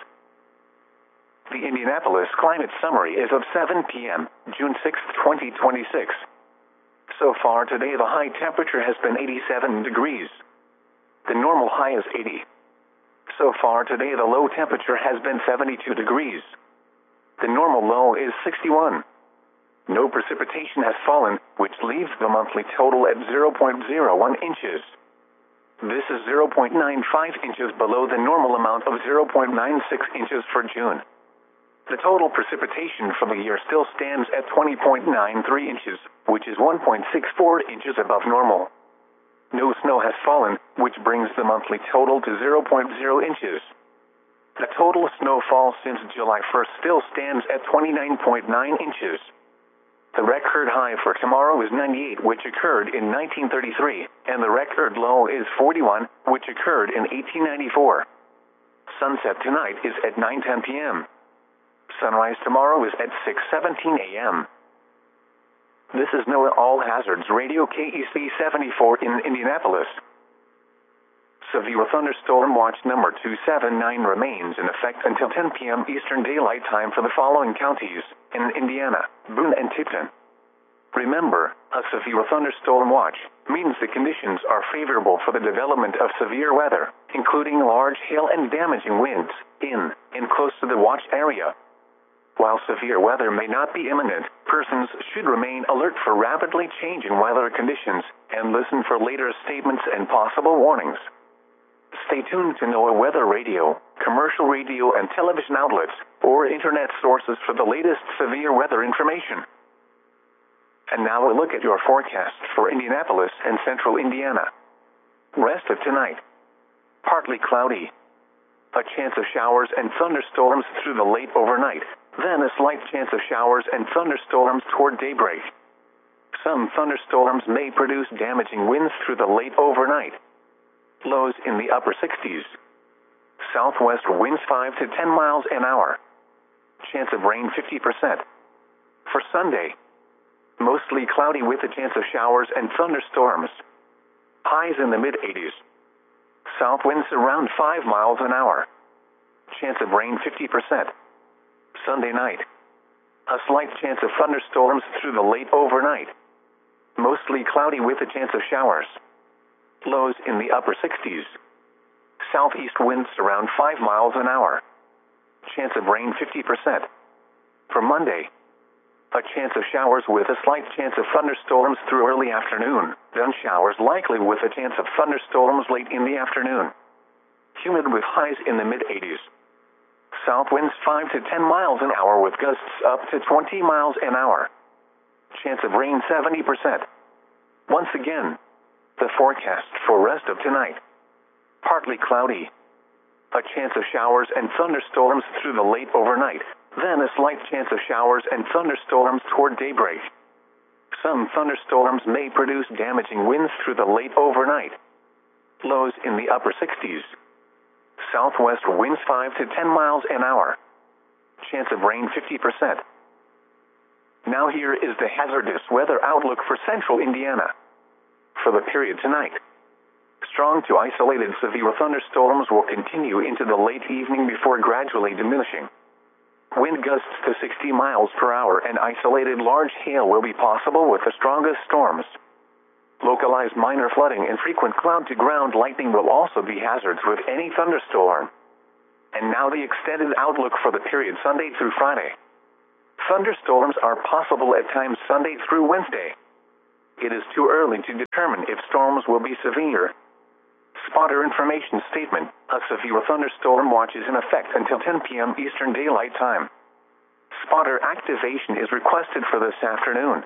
S1: The Indianapolis Climate Summary is of seven p m, June sixth, twenty twenty-six. So far today the high temperature has been eighty-seven degrees. The normal high is eighty. So far today the low temperature has been seventy-two degrees. The normal low is sixty-one. No precipitation has fallen, which leaves the monthly total at zero point zero one inches. This is zero point nine five inches below the normal amount of zero point nine six inches for June. The total precipitation for the year still stands at twenty point nine three inches, which is one point six four inches above normal. No snow has fallen, which brings the monthly total to zero point zero inches. The total snowfall since July first still stands at twenty-nine point nine inches. The record high for tomorrow is ninety-eight, which occurred in nineteen thirty-three, and the record low is forty-one, which occurred in eighteen ninety-four. Sunset tonight is at nine ten p m Sunrise tomorrow is at six seventeen a m This is NOAA All Hazards Radio K E C seventy-four in Indianapolis. Severe thunderstorm watch number two seven nine remains in effect until ten p m Eastern Daylight Time for the following counties in Indiana, Boone and Tipton. Remember, a severe thunderstorm watch means the conditions are favorable for the development of severe weather, including large hail and damaging winds, in and close to the watch area. While severe weather may not be imminent, persons should remain alert for rapidly changing weather conditions and listen for later statements and possible warnings. Stay tuned to NOAA Weather Radio, commercial radio and television outlets, or internet sources for the latest severe weather information. And now a look at your forecast for Indianapolis and central Indiana. Rest of tonight. Partly cloudy. A chance of showers and thunderstorms through the late overnight, then a slight chance of showers and thunderstorms toward daybreak. Some thunderstorms may produce damaging winds through the late overnight. Lows in the upper sixties. Southwest winds five to ten miles an hour. Chance of rain fifty percent. For Sunday, mostly cloudy with a chance of showers and thunderstorms. Highs in the mid eighties. South winds around five miles an hour. Chance of rain fifty percent. Sunday night, a slight chance of thunderstorms through the late overnight. Mostly cloudy with a chance of showers. Lows in the upper sixties. Southeast winds around five miles an hour. Chance of rain fifty percent. For Monday, a chance of showers with a slight chance of thunderstorms through early afternoon, then showers likely with a chance of thunderstorms late in the afternoon. Humid with highs in the mid eighties. South winds five to ten miles an hour with gusts up to twenty miles an hour. Chance of rain seventy percent. Once again, the forecast for rest of tonight. Partly cloudy. A chance of showers and thunderstorms through the late overnight, then a slight chance of showers and thunderstorms toward daybreak. Some thunderstorms may produce damaging winds through the late overnight. Lows in the upper sixties. Southwest winds five to ten miles an hour. Chance of rain fifty percent. Now here is the hazardous weather outlook for central Indiana. For the period tonight, strong to isolated severe thunderstorms will continue into the late evening before gradually diminishing. Wind gusts to sixty miles per hour and isolated large hail will be possible with the strongest storms. Localized minor flooding and frequent cloud-to-ground lightning will also be hazards with any thunderstorm. And now the extended outlook for the period Sunday through Friday. Thunderstorms are possible at times Sunday through Wednesday. It is too early to determine if storms will be severe. Spotter information statement: a severe thunderstorm watch is in effect until ten p m Eastern Daylight Time. Spotter activation is requested for this afternoon.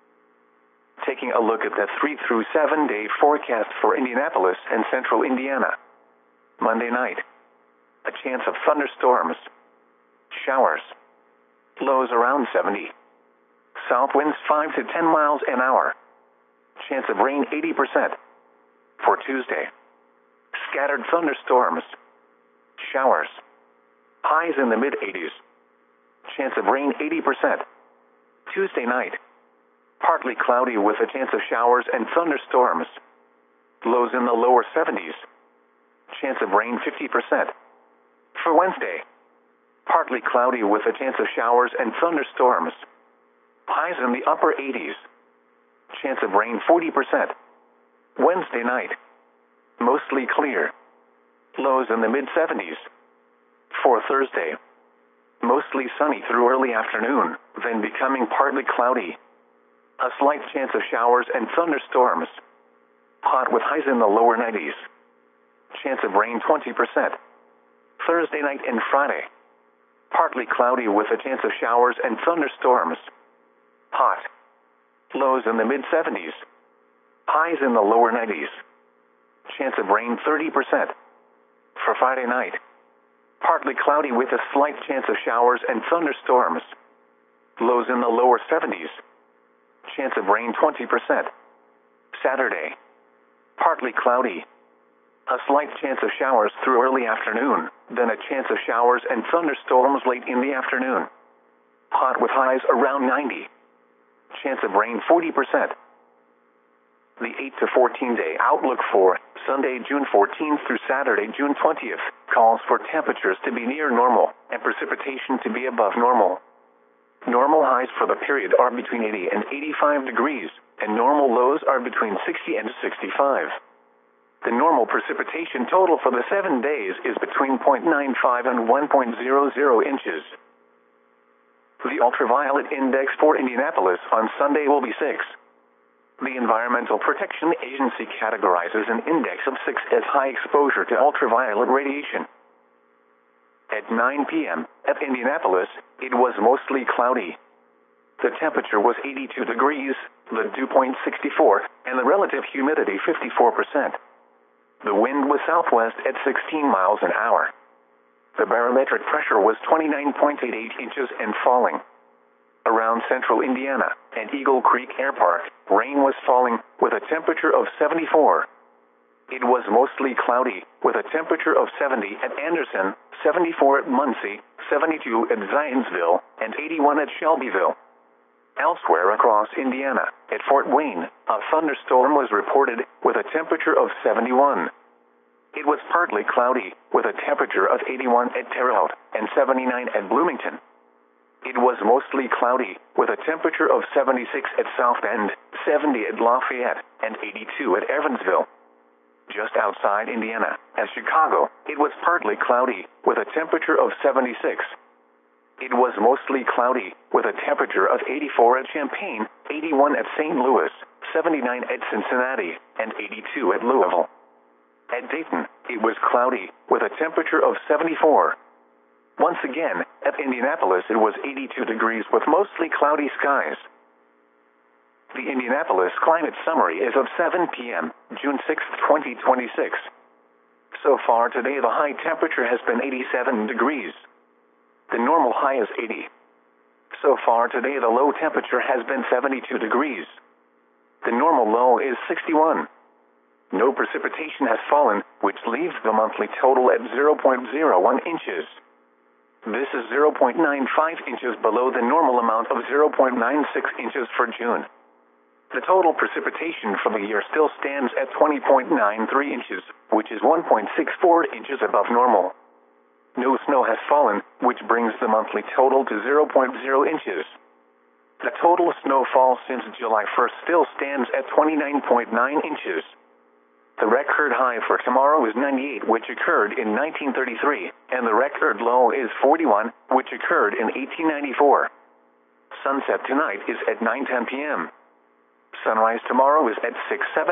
S1: Taking a look at the three through seven day forecast for Indianapolis and central Indiana. Monday night. A chance of thunderstorms. Showers. Lows around seventy. South winds five to ten miles an hour. Chance of rain eighty percent. For Tuesday. Scattered thunderstorms. Showers. Highs in the mid eighties. Chance of rain eighty percent. Tuesday night. Partly cloudy with a chance of showers and thunderstorms. Lows in the lower seventies. Chance of rain fifty percent. For Wednesday. Partly cloudy with a chance of showers and thunderstorms. Highs in the upper eighties. Chance of rain forty percent. Wednesday night. Mostly clear. Lows in the mid seventies. For Thursday. Mostly sunny through early afternoon, then becoming partly cloudy. A slight chance of showers and thunderstorms. Hot with highs in the lower nineties. Chance of rain twenty percent. Thursday night and Friday. Partly cloudy with a chance of showers and thunderstorms. Hot. Lows in the mid seventies. Highs in the lower nineties. Chance of rain thirty percent. For Friday night. Partly cloudy with a slight chance of showers and thunderstorms. Lows in the lower seventies. Chance of rain twenty percent. Saturday. Partly cloudy. A slight chance of showers through early afternoon, then a chance of showers and thunderstorms late in the afternoon. Hot with highs around ninety. Chance of rain forty percent. The eight to fourteen day outlook for Sunday, June fourteenth through Saturday, June twentieth, calls for temperatures to be near normal and precipitation to be above normal. Normal highs for the period are between eighty and eighty-five degrees, and normal lows are between sixty and sixty-five. The normal precipitation total for the seven days is between zero point nine five and one point zero zero inches. The ultraviolet index for Indianapolis on Sunday will be six. The Environmental Protection Agency categorizes an index of six as high exposure to ultraviolet radiation. At nine p m at Indianapolis, it was mostly cloudy. The temperature was eighty-two degrees, the dew point sixty-four, and the relative humidity fifty-four percent. The wind was southwest at sixteen miles an hour. The barometric pressure was twenty-nine point eight eight inches and falling. Around central Indiana and Eagle Creek Air Park, rain was falling with a temperature of seventy-four. It was mostly cloudy with a temperature of seventy at Anderson, seventy-four at Muncie, seventy-two at Zionsville, and eighty-one at Shelbyville. Elsewhere across Indiana, at Fort Wayne, a thunderstorm was reported with a temperature of seventy-one. It was partly cloudy with a temperature of eighty-one at Terre Haute and seventy-nine at Bloomington. It was mostly cloudy with a temperature of seventy-six at South Bend, seventy at Lafayette, and eighty-two at Evansville. Just outside Indiana, at Chicago, it was partly cloudy with a temperature of seventy-six. It was mostly cloudy with a temperature of eighty-four at Champaign, eighty-one at Saint Louis, seventy-nine at Cincinnati, and eighty-two at Louisville. At Dayton, it was cloudy with a temperature of seventy-four. Once again, at Indianapolis it was eighty-two degrees with mostly cloudy skies. The Indianapolis Climate Summary is of seven p m, June sixth, twenty twenty-six. So far today the high temperature has been eighty-seven degrees. The normal high is eighty. So far today the low temperature has been seventy-two degrees. The normal low is sixty-one. No precipitation has fallen, which leaves the monthly total at zero point zero one inches. This is zero point nine five inches below the normal amount of zero point nine six inches for June. The total precipitation for the year still stands at twenty point nine three inches, which is one point six four inches above normal. No snow has fallen, which brings the monthly total to zero point zero inches. The total snowfall since July first still stands at twenty-nine point nine inches. The record high for tomorrow is ninety-eight, which occurred in nineteen thirty-three, and the record low is forty-one, which occurred in eighteen ninety-four. Sunset tonight is at nine ten p m Sunrise tomorrow is at six seven.